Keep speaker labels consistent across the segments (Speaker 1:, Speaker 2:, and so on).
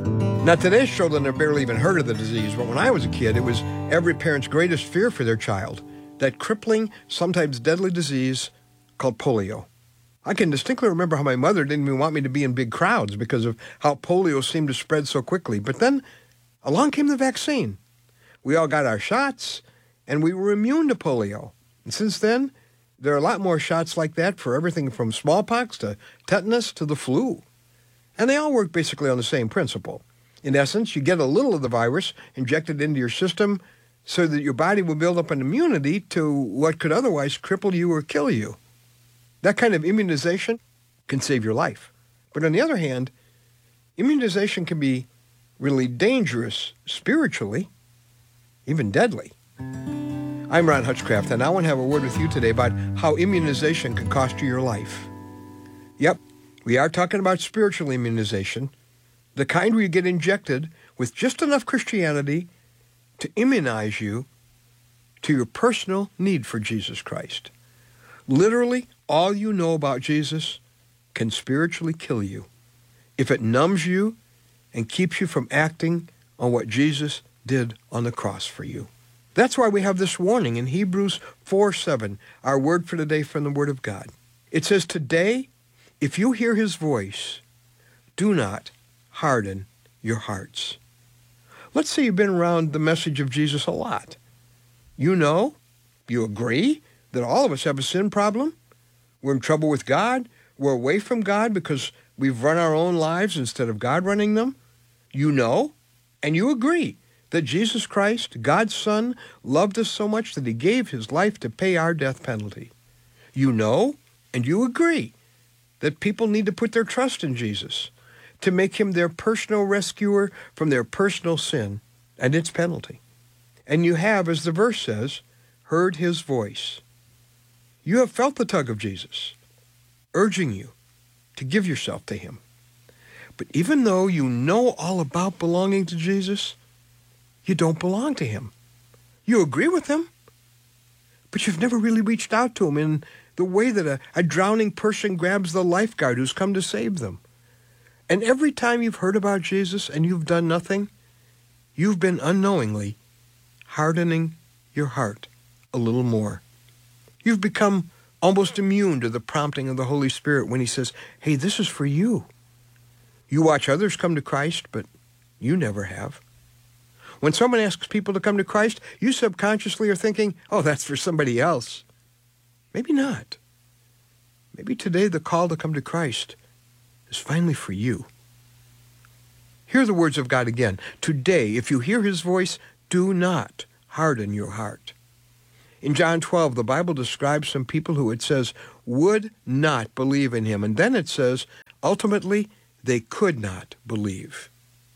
Speaker 1: Now, today's children have barely even heard of the disease, but when I was a kid, it was every parent's greatest fear for their child, that crippling, sometimes deadly disease called polio. I can distinctly remember how my mother didn't even want me to be in big crowds because of how polio seemed to spread so quickly. But then along came the vaccine. We all got our shots, and we were immune to polio. And since then, there are a lot more shots like that for everything from smallpox to tetanus to the flu. And they all work basically on the same principle. In essence, you get a little of the virus injected into your system so that your body will build up an immunity to what could otherwise cripple you or kill you. That kind of immunization can save your life. But on the other hand, immunization can be really dangerous spiritually, even deadly. I'm Ron Hutchcraft, and I want to have a word with you today about how immunization can cost you your life. Yep, we are talking about spiritual immunization, the kind where you get injected with just enough Christianity to immunize you to your personal need for Jesus Christ. Literally, all you know about Jesus can spiritually kill you if it numbs you and keeps you from acting on what Jesus did on the cross for you. That's why we have this warning in Hebrews 4:7, our word for today from the Word of God. It says, "Today, if you hear his voice, do not harden your hearts." Let's say you've been around the message of Jesus a lot. You agree that all of us have a sin problem. We're in trouble with God. We're away from God because we've run our own lives instead of God running them. You know, and you agree that Jesus Christ, God's Son, loved us so much that he gave his life to pay our death penalty. You know, and you agree that people need to put their trust in Jesus to make him their personal rescuer from their personal sin and its penalty. And you have, as the verse says, heard his voice. You have felt the tug of Jesus, urging you to give yourself to him. But even though you know all about belonging to Jesus, you don't belong to him. You agree with him, but you've never really reached out to him in the way that a drowning person grabs the lifeguard who's come to save them. And every time you've heard about Jesus and you've done nothing, you've been unknowingly hardening your heart a little more. You've become almost immune to the prompting of the Holy Spirit when he says, "Hey, this is for you." You watch others come to Christ, but you never have. When someone asks people to come to Christ, you subconsciously are thinking, "Oh, that's for somebody else." Maybe not. Maybe today the call to come to Christ is finally for you. Hear the words of God again. Today, if you hear his voice, do not harden your heart. In John 12, the Bible describes some people who, it says, would not believe in him. And then it says, ultimately, they could not believe.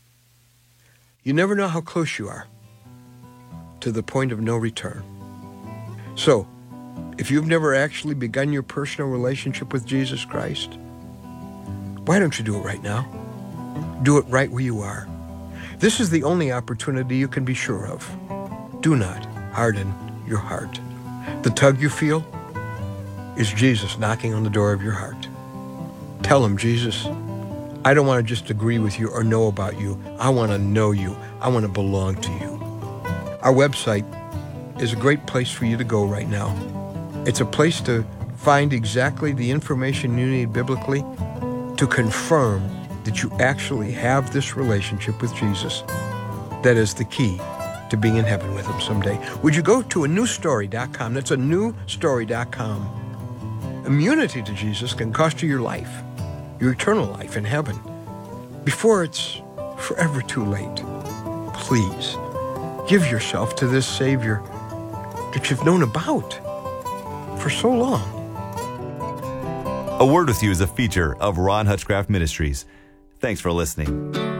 Speaker 1: You never know how close you are to the point of no return. So, if you've never actually begun your personal relationship with Jesus Christ, why don't you do it right now? Do it right where you are. This is the only opportunity you can be sure of. Do not harden your heart. The tug you feel is Jesus knocking on the door of your heart. Tell him, "Jesus, I don't want to just agree with you or know about you. I want to know you. I want to belong to you." Our website is a great place for you to go right now. It's a place to find exactly the information you need biblically to confirm that you actually have this relationship with Jesus. That is the key to being in heaven with him someday. Would you go to anewstory.com? That's anewstory.com. Immunity to Jesus can cost you your life, your eternal life in heaven, before it's forever too late. Please, give yourself to this Savior that you've known about for so long.
Speaker 2: A Word with You is a feature of Ron Hutchcraft Ministries. Thanks for listening.